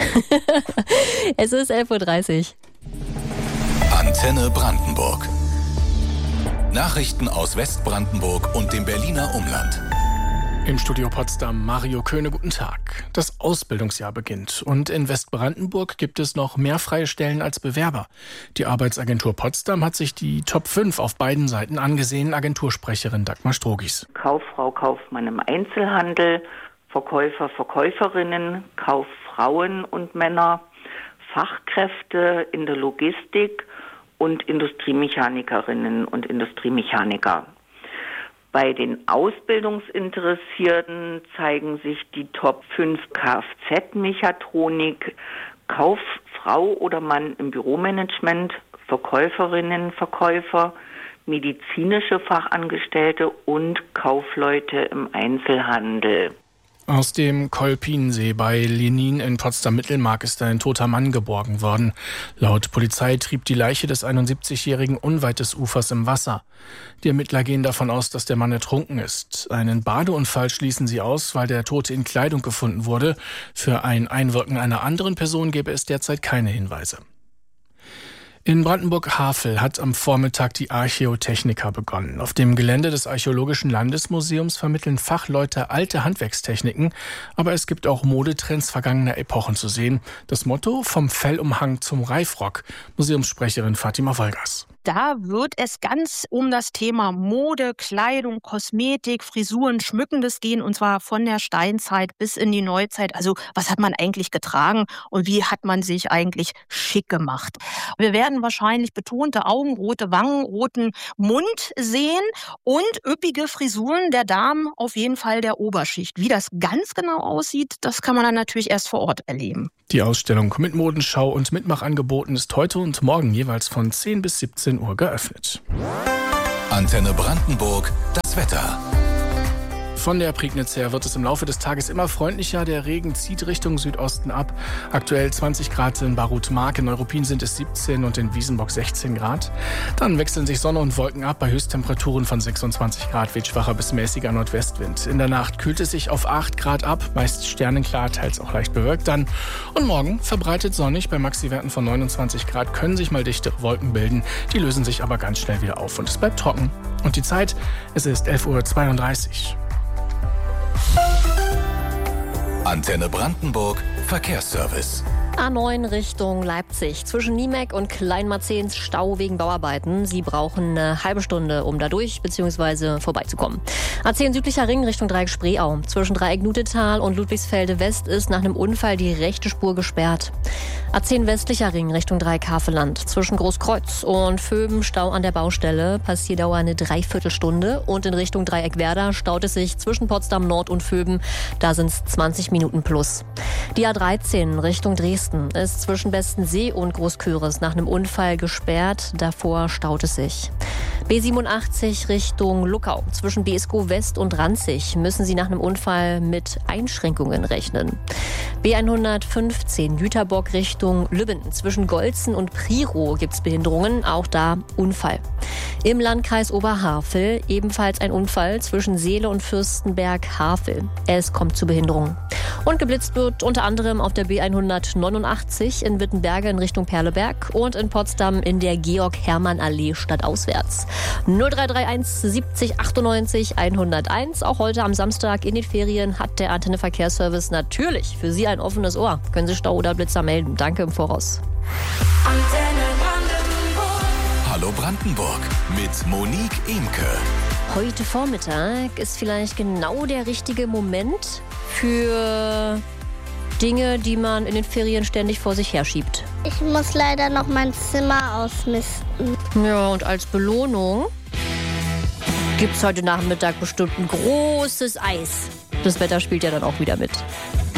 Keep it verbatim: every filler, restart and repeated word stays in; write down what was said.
Es ist elf Uhr dreißig. Antenne Brandenburg. Nachrichten aus Westbrandenburg und dem Berliner Umland. Im Studio Potsdam Mario Köhne, guten Tag. Das Ausbildungsjahr beginnt und in Westbrandenburg gibt es noch mehr freie Stellen als Bewerber. Die Arbeitsagentur Potsdam hat sich die Top fünf auf beiden Seiten angesehen. Agentursprecherin Dagmar Strogis. Kauffrau, Kaufmann im Einzelhandel, Verkäufer, Verkäuferinnen, Kauffrauen und Männer, Fachkräfte in der Logistik und Industriemechanikerinnen und Industriemechaniker. Bei den Ausbildungsinteressierten zeigen sich die Top fünf Kfz-Mechatronik, Kauffrau oder Mann im Büromanagement, Verkäuferinnen, Verkäufer, medizinische Fachangestellte und Kaufleute im Einzelhandel. Aus dem Kolpinsee bei Lenin in Potsdam-Mittelmark ist ein toter Mann geborgen worden. Laut Polizei trieb die Leiche des einundsiebzigjährigen unweit des Ufers im Wasser. Die Ermittler gehen davon aus, dass der Mann ertrunken ist. Einen Badeunfall schließen sie aus, weil der Tote in Kleidung gefunden wurde. Für ein Einwirken einer anderen Person gäbe es derzeit keine Hinweise. In Brandenburg-Havel hat am Vormittag die Archäotechnika begonnen. Auf dem Gelände des Archäologischen Landesmuseums vermitteln Fachleute alte Handwerkstechniken, aber es gibt auch Modetrends vergangener Epochen zu sehen. Das Motto: vom Fellumhang zum Reifrock. Museumssprecherin Fatima Wolgers. Da wird es ganz um das Thema Mode, Kleidung, Kosmetik, Frisuren, Schmückendes gehen, und zwar von der Steinzeit bis in die Neuzeit. Also was hat man eigentlich getragen und wie hat man sich eigentlich schick gemacht? Wir werden wahrscheinlich betonte Augen, rote Wangen, roten Mund sehen und üppige Frisuren der Damen, auf jeden Fall der Oberschicht. Wie das ganz genau aussieht, das kann man dann natürlich erst vor Ort erleben. Die Ausstellung mit Modenschau und Mitmachangeboten ist heute und morgen jeweils von zehn bis siebzehn Uhr geöffnet. Antenne Brandenburg, das Wetter. Von der Prignitz her wird es im Laufe des Tages immer freundlicher. Der Regen zieht Richtung Südosten ab. Aktuell zwanzig Grad in Barut-Mark, in Neuruppin sind es siebzehn und in Wiesenbock sechzehn Grad. Dann wechseln sich Sonne und Wolken ab. Bei Höchsttemperaturen von sechsundzwanzig Grad weht schwacher bis mäßiger Nordwestwind. In der Nacht kühlt es sich auf acht Grad ab, meist sternenklar, teils auch leicht bewölkt dann. Und morgen verbreitet sonnig. Bei Maxiwerten von neunundzwanzig Grad können sich mal dichtere Wolken bilden. Die lösen sich aber ganz schnell wieder auf und es bleibt trocken. Und die Zeit, es ist elf Uhr zweiunddreißig. Antenne Brandenburg, Verkehrsservice. A neun Richtung Leipzig. Zwischen Niemeck und Kleinmarzehns Stau wegen Bauarbeiten. Sie brauchen eine halbe Stunde, um da durch bzw. vorbeizukommen. A zehn südlicher Ring Richtung Dreieck Spreeau. Zwischen Dreieck Nutetal und Ludwigsfelde West ist nach einem Unfall die rechte Spur gesperrt. A zehn westlicher Ring Richtung Dreieck Havelland. Zwischen Großkreuz und Vöben Stau an der Baustelle. Passierdauer eine Dreiviertelstunde. Und in Richtung Dreieck Werder staut es sich zwischen Potsdam Nord und Vöben. Da sind es zwanzig Minuten plus. Die A dreizehn Richtung Dresden ist zwischen Bestensee und Großküres nach einem Unfall gesperrt. Davor staut es sich. B siebenundachtzig Richtung Luckau. Zwischen B S G O West und Ranzig müssen Sie nach einem Unfall mit Einschränkungen rechnen. B hundertfünfzehn Jüterbock Richtung Lübben. Zwischen Golzen und Priro gibt es Behinderungen. Auch da Unfall. Im Landkreis Oberhavel ebenfalls ein Unfall zwischen Seele und Fürstenberg-Havel. Es kommt zu Behinderungen. Und geblitzt wird unter anderem auf der B hundertneunundachtzig in Wittenberge in Richtung Perleberg und in Potsdam in der Georg-Hermann-Allee stadtauswärts. null drei drei eins siebzig achtundneunzig hunderteins. Auch heute am Samstag in den Ferien hat der Antenne Verkehrsservice natürlich für Sie ein offenes Ohr. Können Sie Stau oder Blitzer melden. Danke im Voraus. Antenne Brandenburg. Hallo Brandenburg mit Monique Imke. Heute Vormittag ist vielleicht genau der richtige Moment für Dinge, die man in den Ferien ständig vor sich herschiebt. Ich muss leider noch mein Zimmer ausmisten. Ja, und als Belohnung gibt's heute Nachmittag bestimmt ein großes Eis. Das Wetter spielt ja dann auch wieder mit.